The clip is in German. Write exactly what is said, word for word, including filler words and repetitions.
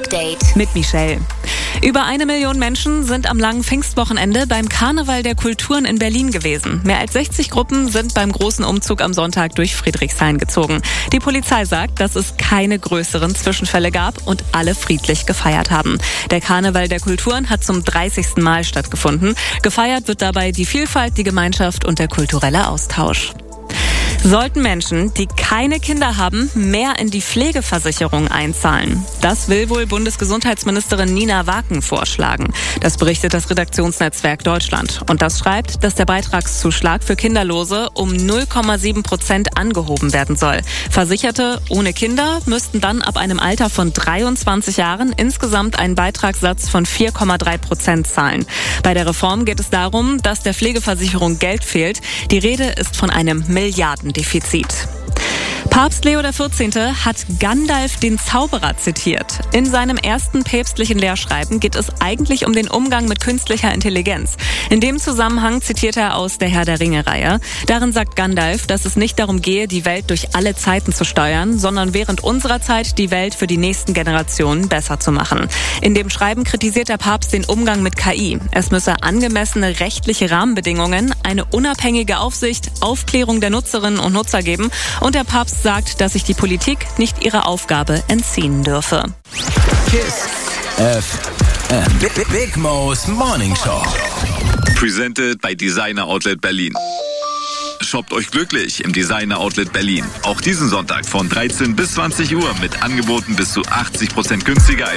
Update mit Michelle. Über eine Million Menschen sind am langen Pfingstwochenende beim Karneval der Kulturen in Berlin gewesen. Mehr als sechzig Gruppen sind beim großen Umzug am Sonntag durch Friedrichshain gezogen. Die Polizei sagt, dass es keine größeren Zwischenfälle gab und alle friedlich gefeiert haben. Der Karneval der Kulturen hat zum dreißigsten Mal stattgefunden. Gefeiert wird dabei die Vielfalt, die Gemeinschaft und der kulturelle Austausch. Sollten Menschen, die keine Kinder haben, mehr in die Pflegeversicherung einzahlen? Das will wohl Bundesgesundheitsministerin Nina Waken vorschlagen. Das berichtet das Redaktionsnetzwerk Deutschland. Und das schreibt, dass der Beitragszuschlag für Kinderlose um null Komma sieben Prozent angehoben werden soll. Versicherte ohne Kinder müssten dann ab einem Alter von dreiundzwanzig Jahren insgesamt einen Beitragssatz von vier Komma drei Prozent zahlen. Bei der Reform geht es darum, dass der Pflegeversicherung Geld fehlt. Die Rede ist von einem Milliarden Defizit. Papst Leo der vierzehnte hat Gandalf den Zauberer zitiert. In seinem ersten päpstlichen Lehrschreiben geht es eigentlich um den Umgang mit künstlicher Intelligenz. In dem Zusammenhang zitiert er aus der Herr der Ringe-Reihe. Darin sagt Gandalf, dass es nicht darum gehe, die Welt durch alle Zeiten zu steuern, sondern während unserer Zeit die Welt für die nächsten Generationen besser zu machen. In dem Schreiben kritisiert der Papst den Umgang mit K I. Es müsse angemessene rechtliche Rahmenbedingungen, eine unabhängige Aufsicht, Aufklärung der Nutzerinnen und Nutzer geben und der Papst sagt, dass sich die Politik nicht ihrer Aufgabe entziehen dürfe. Kiss F M. Big, Big Mo's Morning Show. Presented by Designer Outlet Berlin. Shoppt euch glücklich im Designer Outlet Berlin. Auch diesen Sonntag von dreizehn bis zwanzig Uhr mit Angeboten bis zu achtzig Prozent günstiger